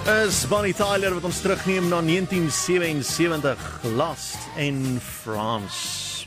Is Bonnie Tyler wat ons terugneem na 1977, Lost in France.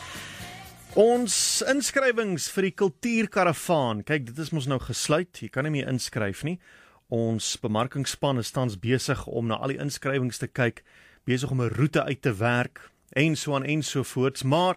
Ons inskrywings vir die kultuurkaravaan, kyk, dit is mos nou gesluit, jy kan nie meer inskryf nie. Ons bemarkingsspan is tans besig om na al die inskrywings te kyk, besig om 'n roete uit te werk, en so aan en so voorts, maar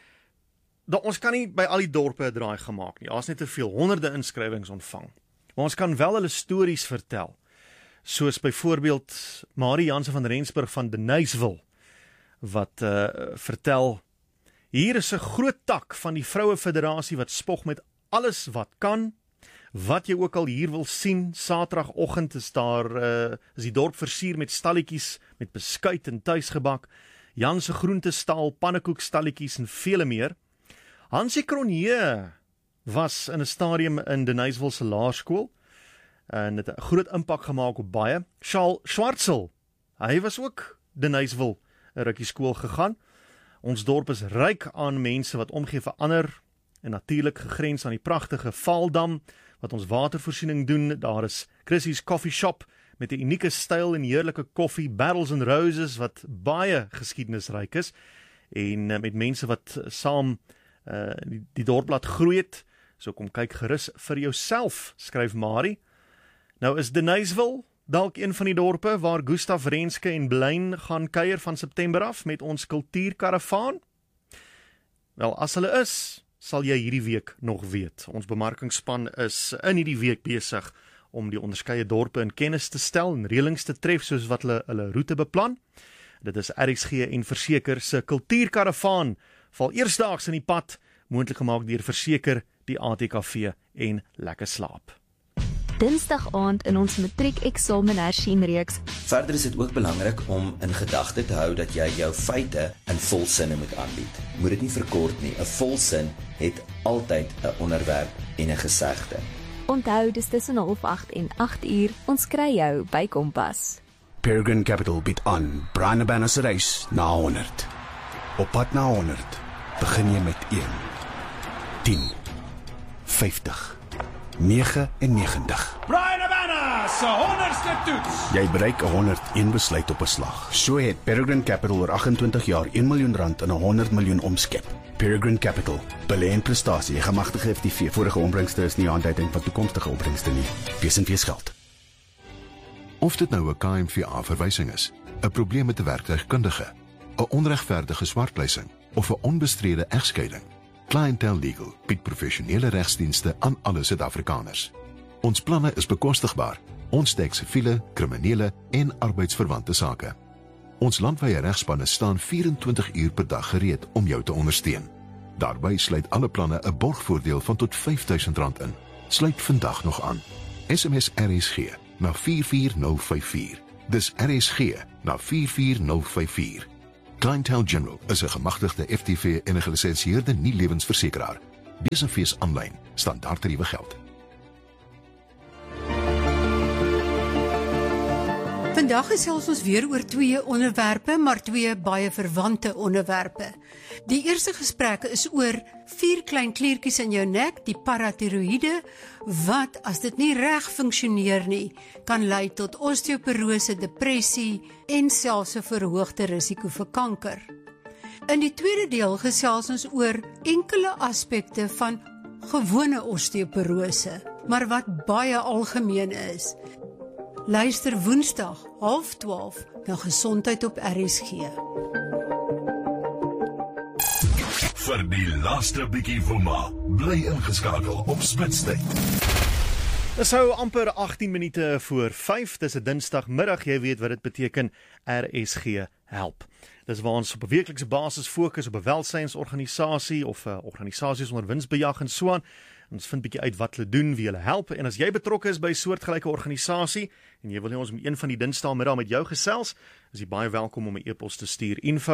ons kan nie by al die dorpe 'n draai gemaak nie, ons net te veel, honderde inskrywings ontvang. Maar ons kan wel hulle stories vertel, soos byvoorbeeld Marie Jansen van Rensburg van Deniswil, wat vertel, hier is 'n groot tak van die Vroue Federasie wat spog met alles wat kan, wat jy ook al hier wil sien. Saterdagoggend is daar, is die dorp versier met stalletjies, met beskuit en tuisgebak, Jan se groentestal, pannekoekstalletjies en vele meer. Hansie Cronje was in 'n stadium in Deniswil se laerskool, en het 'n groot impak gemaak op baie. Charles Schwartzel, hy was ook Deniswil 'n rukkie skool gegaan. Ons dorp is ryk aan mense wat omgee vir ander, en natuurlik gegrens aan die pragtige Vaaldam, wat ons watervoorsiening doen. Daar is Chrissy's Coffee Shop, met 'n unieke styl en heerlike koffie, Barrels and Roses, wat baie geskiedenisryk is, en met mense wat saam die dorp laat groei het. So kom kyk gerus vir jouself, skryf Marie. Nou is Deniswil dalk een van die dorpe waar Gustaf Renske en Blyn gaan kuier van September af met ons kultuurkaravaan. Wel, as hulle is, sal jy hierdie week nog weet. Ons bemarkingsspan is in hierdie week besig om die onderskeie dorpe in kennis te stel en reëlings te tref soos wat hulle roete beplan. Dit is RSG en Verseker se kultuurkaravaan, val eersdaags in die pad, moontlik gemaak deur Verseker, die ATKV en Lekker Slaap. Dinsdag aand in ons matriek-eksamen hersien-reeks. Verder is dit ook belangrik om in gedagte te hou dat jy jou feite in volsinne moet aanbied. Moet dit nie verkort nie. 'n Volsin het altyd 'n onderwerp en 'n gesegde. Onthou, dis tussen 7:30 en 8:00. Ons kry jou by Kompas. Peregrine Capital bied aan Brian Abana se reis na 100. Op pad na 100 begin jy met 1, 10, 50, 99. Brian Abana se 100ste toets. Jy bereik 101 besluit op 'n slag. So het Peregrine Capital oor 28 jaar R1 miljoen in 100 miljoen omskep. Peregrine Capital, belê in prestasie, 'n gemagtigde FTV. Vorige opbrengste is nie aanduiding van toekomstige opbrengste nie. Wees en wees geld. Of dit nou 'n KMVA-verwysing is, 'n probleem met 'n werktuigkundige, 'n onregverdige swartleising of 'n onbestrede egskeiding, Clientele Legal bied professionele regsdienste aan alle Suid-Afrikaners. Ons planne is bekostigbaar. Ons dek siviele, kriminele en arbeidsverwante sake. Ons landwyse regspanne staan 24 uur per dag gereed om jou te ondersteun. Daarbey sluit alle planne 'n borgvoordeel van tot R5.000 in. Sluit vandag nog aan. SMS RSG na 44054. Dis RSG na 44054. Clientele General is 'n gemagtigde FTV en 'n gelisensieerde nie-lewensversekeraar. Wees en fees aanlyn, standaard tariewe geld. Vandag gesels ons weer oor twee onderwerpe, maar twee baie verwante onderwerpe. Die eerste gesprek is oor 4 klein kliertjies in jou nek, die paratiroïde, wat as dit nie reg funksioneer nie, kan lei tot osteoporose, depressie en selfs 'n verhoogde risiko vir kanker. In die tweede deel gesels ons oor enkele aspekte van gewone osteoporose, maar wat baie algemeen is. Luister Woensdag 11:30 na Gesondheid op RSG. Vir die laaste bietjie woema, bly ingeskakel op Spitstyd. Dit sou amper 18 minute voor 5, dis 'n dinsdagmiddag, jy weet wat dit beteken, RSG help. Dis waar ons op 'n weeklikse basis fokus op 'n welsynsorganisasie of organisasies onder winsbejag en so aan. Ons vind bietjie uit wat hulle doen, wie hulle help, en as jy betrokke is by 'n soortgelyke organisasie en jy wil hê ons moet een van die dinsdagmiddag met jou gesels, is jy baie welkom om 'n e-pos te stuur,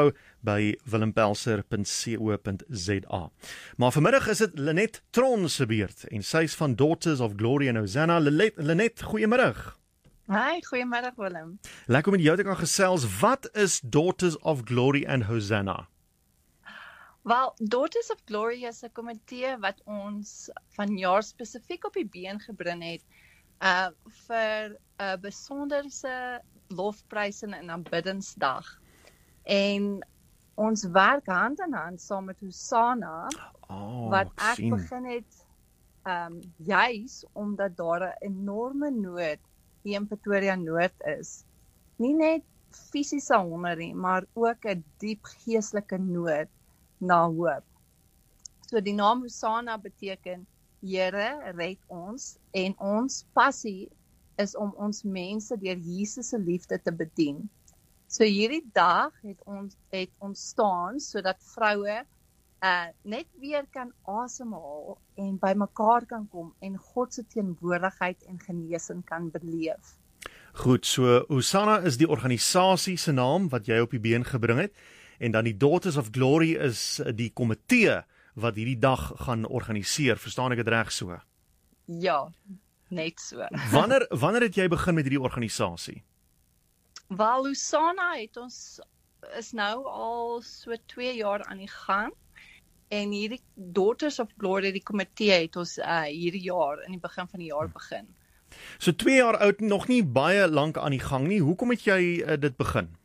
info@willempelser.co.za. Maar vanmiddag is dit Lenet Tron se beurt en sy is van Daughters of Glory and Hosanna. Lenet, goeiemiddag. Hi, goeiemiddag Willem. Lekker om met jou te kan gesels. Wat is Daughters of Glory and Hosanna? Wel, Daughters of Glory is 'n komitee wat ons vanjaar spesifiek op die been gebring het vir 'n besonderse lofprysing en aanbiddingsdag. En ons werk hand in hand saam met Hosanna, wat ek begin het juis omdat daar 'n enorme nood hier in Pretoria Noord is. Nie net fisiese honger nie, maar ook 'n diep geestelike nood na hoop. So die naam Hosanna beteken Here red ons, en ons passie is om ons mense deur Jesus se liefde te bedien. So hierdie dag het ontstaan sodat vroue net weer kan asemhaal en by mekaar kan kom en God se teenwoordigheid en genesing kan beleef. Goed, so Hosanna is die organisasie se naam wat jy op die been gebring het, en dan die Daughters of Glory is die komitee wat hierdie dag gaan organiseer. Verstaan ek dit reg so? Ja, net so. Wanneer het jy begin met hierdie organisasie? Wel, Hosanna is nou al so 2 jaar aan die gang, en hierdie Daughters of Glory, die komitee, het ons hierdie jaar, in die begin van die jaar begin. So 2 jaar oud, nog nie baie lank aan die gang nie. Hoekom het jy dit begin?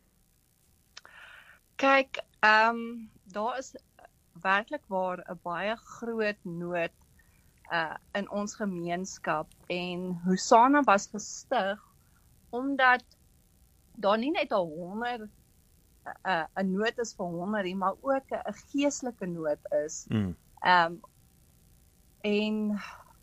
Kyk, daar is werklik waar 'n baie groot nood in ons gemeenskap, en Hosanna was gestig omdat daar nie net 'n nood is vir honger nie, maar ook 'n geestelike nood is. En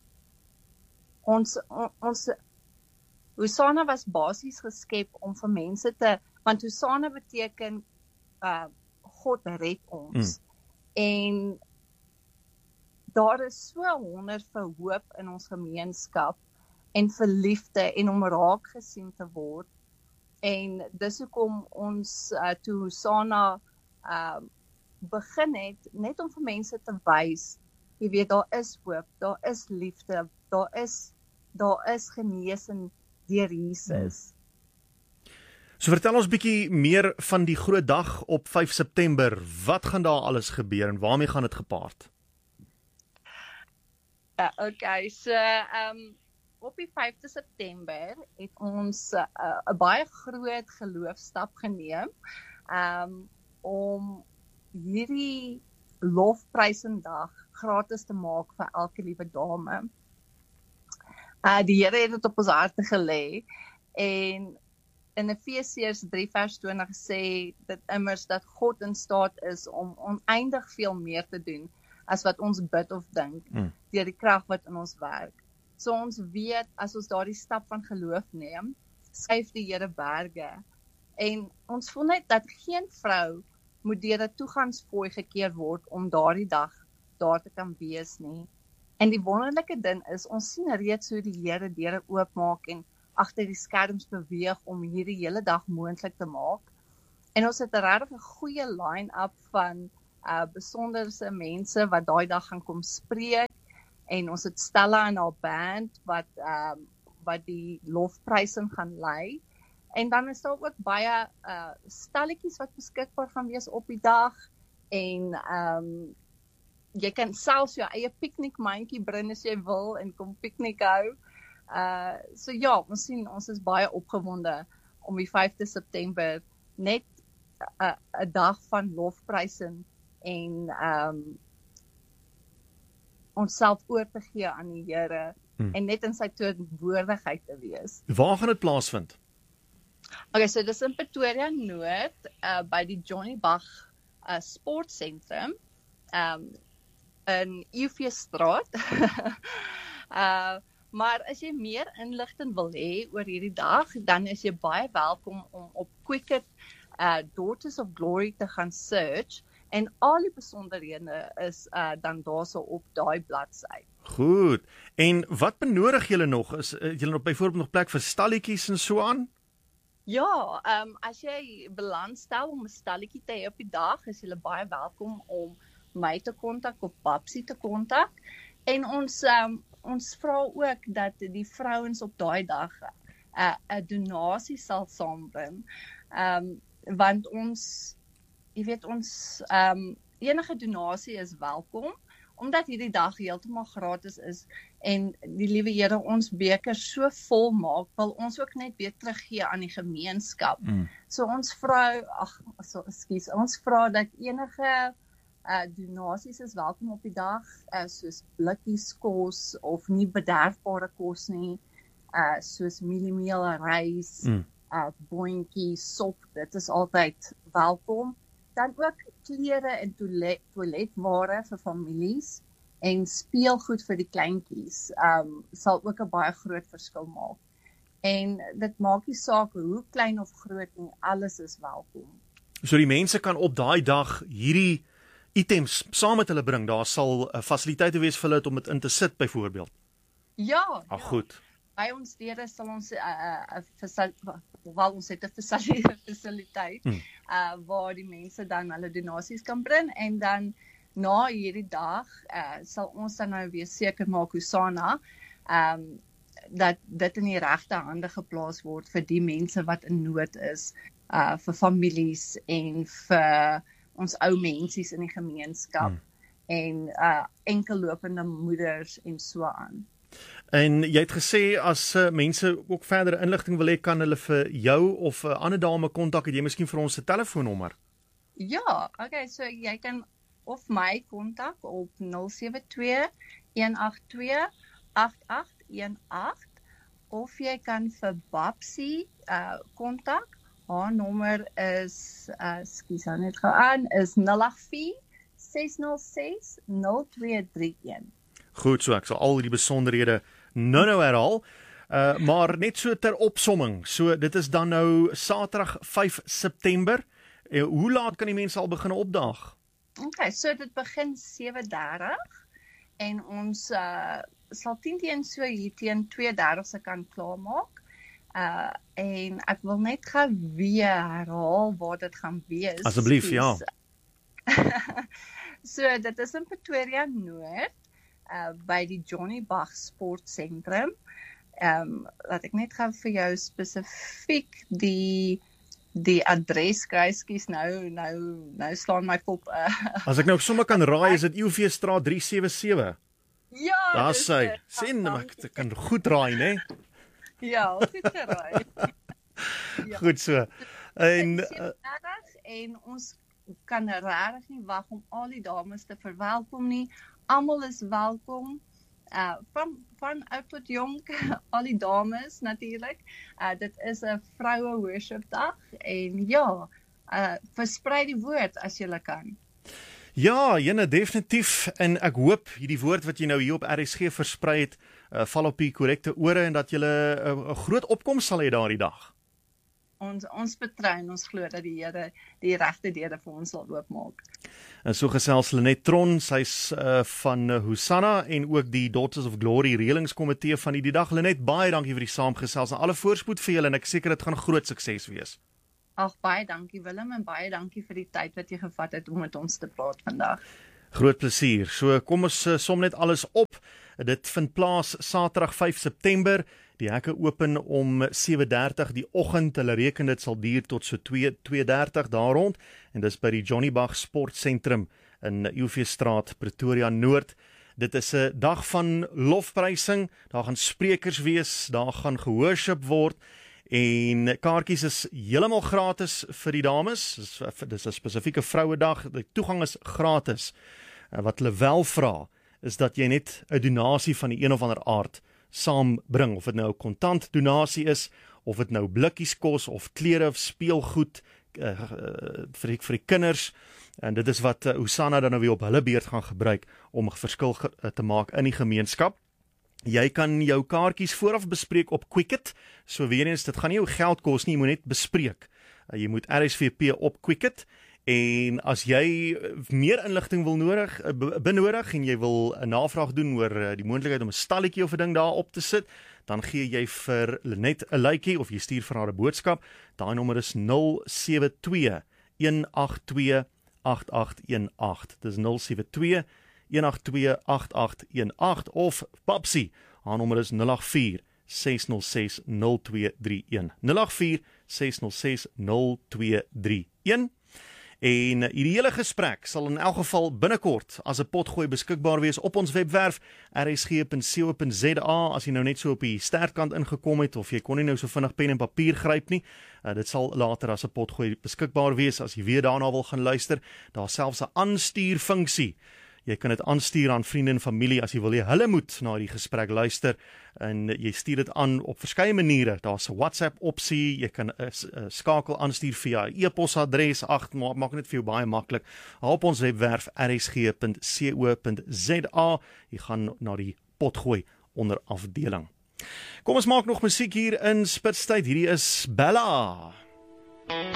ons Hosanna was basies geskep om vir mense want Hosanna beteken God red ons. En daar is so honder vir hoop in ons gemeenskap en vir liefde en om raak gesien te word. En dis hoekom ons toe Hosanna begin het, net om vir mense te wys, jy weet, daar is hoop, daar is liefde, daar is genesing deur Jesus. So vertel ons bietjie meer van die groot dag op 5 September. Wat gaan daar alles gebeur en waarmee gaan dit gepaard? Okay, so op die 5de September het ons 'n baie groot geloofstap geneem om hierdie lofprysendag gratis te maak vir elke liewe dame. Die Here het dit op ons harte gelê, en in Efesiërs 3:20 sê dit immers dat God in staat is om oneindig veel meer te doen as wat ons bid of dink, deur die krag wat in ons werk. So ons weet, as ons daardie stap van geloof neem, skuif die Here berge. En ons voel net dat geen vrou moet deur 'n toegangsfooi gekeer word om daardie dag daar te kan wees nie. En die wonderlike ding is, ons sien reeds hoe die Here deure oopmaak en agter die skerms beweeg om hierdie hele dag moontlik te maak. En ons het 'n regtig goeie line-up van besonderse mense wat daai dag gaan kom spreek, en ons het Stella en haar band wat die lofprysing gaan lei. En dan is daar ook baie stalletjies wat beskikbaar gaan wees op die dag, en jy kan selfs jou eie piknikmandjie bring as jy wil en kom piknik hou. So ja, ons is baie opgewonde om die 5de September net 'n dag van lofprysing en onsself oor te gee aan die Here en net in sy teenwoordigheid te wees. Waar gaan dit plaasvind? Okay, so dis in Pretoria Noord, by die Johnny Bach Sportsentrum, in Eufeestraat. Maar as jy meer inligting wil hê oor hierdie dag, dan is jy baie welkom om op Quicket Daughters of Glory te gaan search, en al die besonderhede is dan daarso op daai bladsy. Goed. En wat benodig julle nog? Is julle nog byvoorbeeld nog plek vir stalletjies en so aan? Ja, as jy belangstel om 'n stalletjie te hê op die dag, is jy baie welkom om my te kontak of Papsie te kontak. En ons vra ook dat die vrouens op daai dag 'n donasie sal saambring, want ons, jy weet, enige donasie is welkom. omdat hierdie dag heeltemal gratis is en die liewe Here ons beker so vol maak, wil ons ook net weer teruggee aan die gemeenskap. So ons vra, ons vra dat enige donasies is welkom op die dag, soos blikkies kos of nie bederfbare kos nie, soos mieliemeel, rys, boontjies, sop, dit is altyd welkom. Dan ook klere en toiletware vir families en speelgoed vir die kleintjies sal ook 'n baie groot verskil maak. En dit maak nie saak hoe klein of groot nie, alles is welkom. So die mense kan op daai dag hierdie items saam met hulle bring. Daar sal fasiliteite wees vir hulle om dit in te sit byvoorbeeld. Ja. Goed. By ons deure sal ons ons het 'n fasiliteit waar die mense dan hulle donasies kan bring en dan na hierdie dag sal ons dan nou weer seker maak Hosanna dat dit in die regte hande geplaas word vir die mense wat in nood is, vir families en vir ons ou mensies in die gemeenskap en enkellopende moeders en so aan. En jy het gesê as mense ook verdere inligting wil hê, kan hulle vir jou of 'n ander dame kontak, het jy miskien vir ons 'n telefoonnommer? Ja, okay, so jy kan of my kontak op 072 182 8818 of jy kan vir Babsie kontak. Haar nommer is skus nou net gou aan, is 084 606 0231. Goed, so ek sal al die besonderhede nou herhaal. Maar net so ter opsomming. So dit is dan nou Saterdag 5 September. Hoe laat kan die mense al begin opdaag? Okay, so dit begin 7:30 en ons sal 10 teen so hier teen 2:30 se kan klaarmaak. En ek wil net gou weer herhaal waar dit gaan wees. Asseblief, ja. So dit is in Pretoria Noord, by die Johnny Bach Sportsentrum. Laat ek net gou vir jou spesifiek die adres kry, skus nou slaan my kop. As ek nou sommer kan raai, is dit UV Straat 377. Ja, daar sy. Sien, ek kan goed raai, né? Ja, goed geraai. Ja. Goed so. En ons kan regtig nie wag om al die dames te verwelkom nie. Almal is welkom. Van oud tot jonk, al die dames natuurlik. Dit is 'n vroue worship dag en ja, versprei die woord as jy kan. Ja, jene definitief, en ek hoop hierdie woord wat jy nou hier op RSG versprei het, val op die korrekte ore en dat jy 'n groot opkoms sal hê daardie dag. Ons betrou en ons glo dat die Here die regte deure vir ons sal oopmaak. En so gesels Lenet Tron, sy's van Hosanna en ook die Daughters of Glory reëlingskomitee van die dag. Lenet, baie dankie vir die saamgesels en alle voorspoed vir julle en ek seker dit gaan groot sukses wees. Ag, baie dankie Willem en baie dankie vir die tyd wat jy gevat het om met ons te praat vandag. Groot plesier. So kom ons som net alles op. Dit vind plaas Saterdag 5 September. Die hekke open om 7:30 die oggend. Hulle reken dit sal duur tot so 2:30 daar rond. En dis by die Johnny Bach Sportsentrum in UV Straat, Pretoria Noord. Dit is 'n dag van lofprysing. Daar gaan sprekers wees, daar gaan gehoorship word. En kaartjies is heeltemal gratis vir die dames. Dis 'n spesifieke vrouedag. Die toegang is gratis. Wat hulle wel vra, is dat jy net 'n donasie van die een of ander aard saambring, of dit nou 'n kontant donasie is, of dit nou blikkies kos of klere of speelgoed vir die kinders. En dit is wat Hosanna dan nou weer op hulle beurt gaan gebruik om 'n verskil te maak in die gemeenskap. Jy kan jou kaartjies vooraf bespreek op Quicket. So weer eens, dit gaan nie jou geld kos nie, jy moet net bespreek. Jy moet RSVP op Quicket. En as jy meer inligting wil benodig en jy wil 'n navraag doen oor die moontlikheid om 'n stalletjie of 'n ding daar op te sit, dan gee jy vir Lenet 'n lykie of jy stuur vir haar 'n boodskap. Daai nommer is 072 182 8818. Dis 072 182 8818 of Babsie, haar nommer is 084 606 0231. 084 606 0231. En hierdie hele gesprek sal in elk geval binnekort as 'n potgooi beskikbaar wees op ons webwerf rsg.co.za as jy nou net so op die stertkant ingekom het of jy kon nie nou so vinnig pen en papier gryp nie. Dit sal later as 'n potgooi beskikbaar wees as jy weer daarna wil gaan luister. Daar's selfs 'n aanstuurfunksie. Jy kan dit aanstuur aan vriende en familie as jy wil hulle moet na die gesprek luister en jy stuur dit aan op verskeie maniere. Daar's 'n WhatsApp opsie, jy kan 'n skakel aanstuur via 'n e-posadres. Maak dit vir jou baie maklik. Op ons webwerf rsg.co.za. Jy gaan na die potgooi onder afdeling. Kom ons maak nog musiek hier in Spitstyd. Hierdie is Bella.